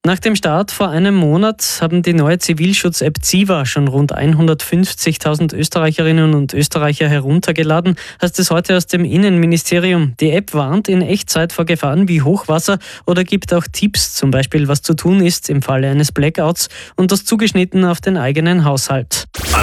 Nach dem Start vor einem Monat haben die neue Zivilschutz-App Ziva schon rund 150.000 Österreicherinnen und Österreicher heruntergeladen, heißt es heute aus dem Innenministerium. Die App warnt in Echtzeit vor Gefahren wie Hochwasser oder gibt auch Tipps, zum Beispiel was zu tun ist im Falle eines Blackouts, und das zugeschnitten auf den eigenen Haushalt.